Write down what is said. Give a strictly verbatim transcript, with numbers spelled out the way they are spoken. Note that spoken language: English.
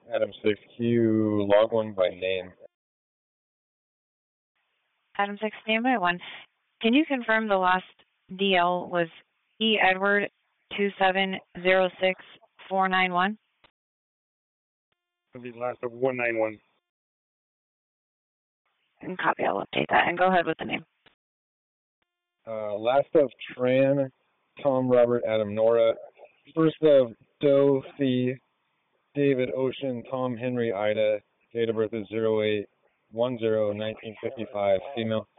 Adam six, can you log one by name? Adam six, standby one. Can you confirm the last D L was E. Edward two seven zero six four nine one? The last of one nine one. Copy, I'll update that. And go ahead with the name. Uh, last of Tran, Tom, Robert, Adam, Nora. First of Doe, Fee, David, Ocean, Tom, Henry, Ida. Date of birth is zero eight one zero nineteen fifty-five. Female.